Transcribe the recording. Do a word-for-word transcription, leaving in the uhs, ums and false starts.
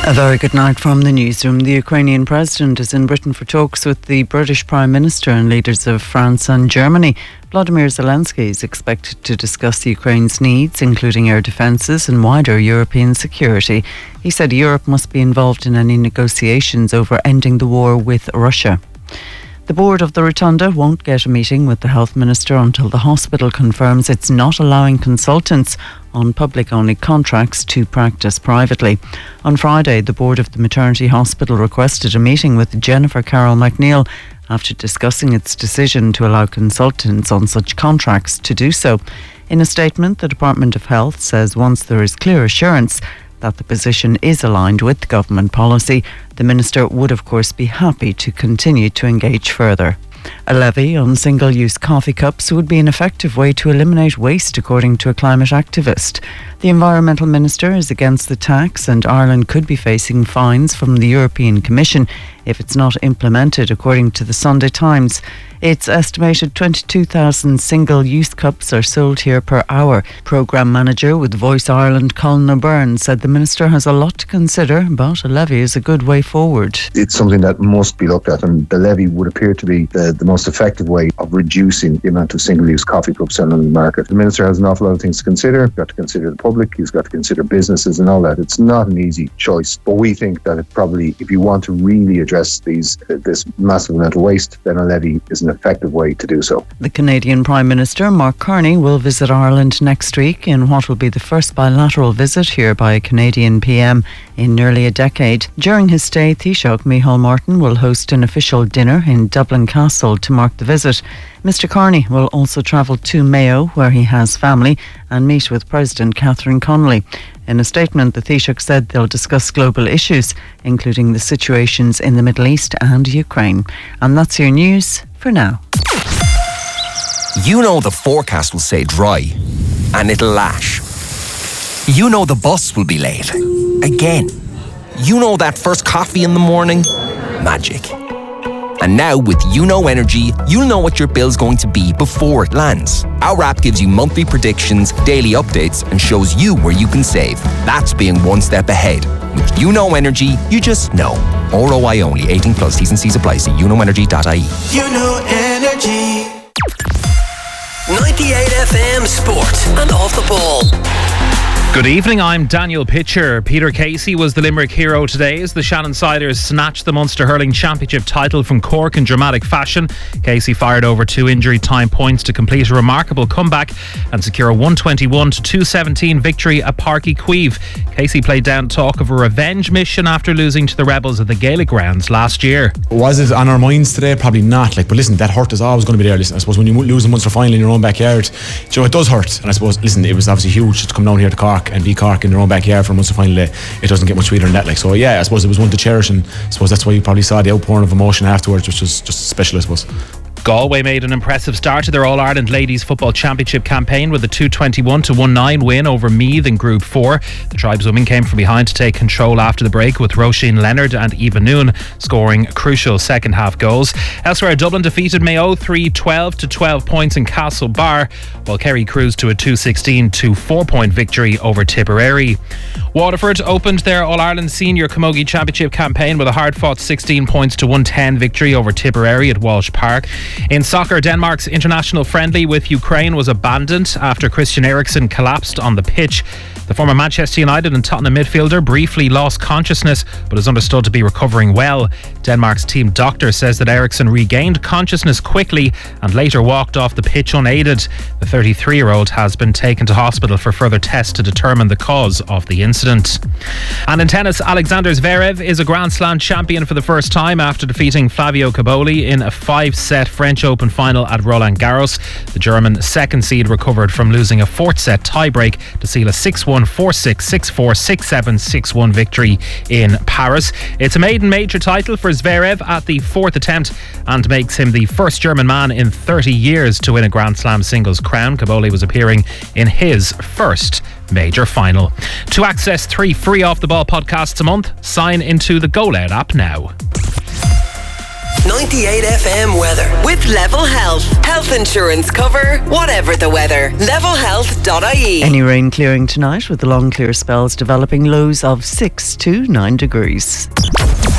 A very good night from the newsroom. The Ukrainian president is in Britain for talks with the British Prime Minister and leaders of France and Germany. Vladimir Zelensky is expected to discuss Ukraine's needs, including air defences and wider European security. He said Europe must be involved in any negotiations over ending the war with Russia. The board of the Rotunda won't get a meeting with the health minister until the hospital confirms it's not allowing consultants on public-only contracts to practice privately. On Friday, the board of the maternity hospital requested a meeting with Jennifer Carroll McNeil after discussing its decision to allow consultants on such contracts to do so. In a statement, the Department of Health says once there is clear assurance that the position is aligned with government policy, the minister would of course be happy to continue to engage further. A levy on single-use coffee cups would be an effective way to eliminate waste, according to a climate activist. The environmental minister is against the tax, and Ireland could be facing fines from the European Commission if it's not implemented, according to the Sunday Times. It's estimated twenty-two thousand single-use cups are sold here per hour. Programme manager with Voice Ireland, Colin O'Byrne, said the minister has a lot to consider, but a levy is a good way forward. It's something that must be looked at, and the levy would appear to be the, the most effective way of reducing the amount of single-use coffee cups selling on the market. The minister has an awful lot of things to consider. He's got to consider the public, he's got to consider businesses and all that. It's not an easy choice, but we think that it probably, if you want to really address these uh, this massive amount of waste, then a levy is an effective way to do so. The Canadian Prime Minister, Mark Carney, will visit Ireland next week in what will be the first bilateral visit here by a Canadian P M in nearly a decade. During his stay, Taoiseach Micheál Martin will host an official dinner in Dublin Castle to mark the visit. Mister Carney will also travel to Mayo, where he has family, and meet with President Catherine Connolly. In a statement, the Taoiseach said they'll discuss global issues, including the situations in the Middle East and Ukraine. And that's your news for now. You know the forecast will say dry, and it'll lash. You know the bus will be late. Again. You know that first coffee in the morning? Magic. And now with YouKnow Energy, you'll know what your bill's going to be before it lands. Our app gives you monthly predictions, daily updates, and shows you where you can save. That's being one step ahead. With YouKnow Energy, you just know. R O I only. eighteen plus. T's and C's apply. See you know energy dot I E. YouKnow Energy. ninety-eight F M Sport and Off the Ball. Good evening, I'm Daniel Pitcher. Peter Casey was the Limerick hero today as the Shannon Siders snatched the Munster Hurling Championship title from Cork in dramatic fashion. Casey fired over two injury time points to complete a remarkable comeback and secure a one twenty-one to two seventeen victory at Páirc Uí Chaoimh. Casey played down talk of a revenge mission after losing to the Rebels at the Gaelic Grounds last year. Was it on our minds today? Probably not. Like, but listen, that hurt is always going to be there. Listen, I suppose when you lose a Munster final in your own backyard, you know, it does hurt. And I suppose, listen, it was obviously huge to come down here to Cork and beat Cork in their own backyard for a Munster final day. It doesn't get much sweeter than that. Like, so yeah, I suppose it was one to cherish, and I suppose that's why you probably saw the outpouring of emotion afterwards, which was just special, I suppose. Galway made an impressive start to their All-Ireland Ladies Football Championship campaign with a two twenty-one to one nine win over Meath in Group four. The Tribeswomen came from behind to take control after the break, with Roisin Leonard and Eva Noon scoring crucial second half goals. Elsewhere, Dublin defeated Mayo three twelve to twelve points in Castlebar, while Kerry cruised to a two sixteen to four point victory over Tipperary. Waterford opened their All-Ireland Senior Camogie Championship campaign with a hard-fought sixteen points to one ten victory over Tipperary at Walsh Park. In soccer, Denmark's international friendly with Ukraine was abandoned after Christian Eriksen collapsed on the pitch. The former Manchester United and Tottenham midfielder briefly lost consciousness but is understood to be recovering well. Denmark's team doctor says that Eriksen regained consciousness quickly and later walked off the pitch unaided. The thirty-three-year-old has been taken to hospital for further tests to determine the cause of the incident. And in tennis, Alexander Zverev is a Grand Slam champion for the first time after defeating Flavio Cobolli in a five-set French Open final at Roland Garros. The German second seed recovered from losing a fourth set tiebreak to seal a six one, four six, six four, six seven, six one victory in Paris. It's a maiden major title for Zverev at the fourth attempt and makes him the first German man in thirty years to win a Grand Slam singles crown. Cobolli was appearing in his first major final. To access three free Off the Ball podcasts a month, sign into the Go Loud app now. ninety-eight F M weather. With Level Health. Health insurance cover, whatever the weather. level health dot I E. Any rain clearing tonight with the long clear spells developing, lows of six to nine degrees.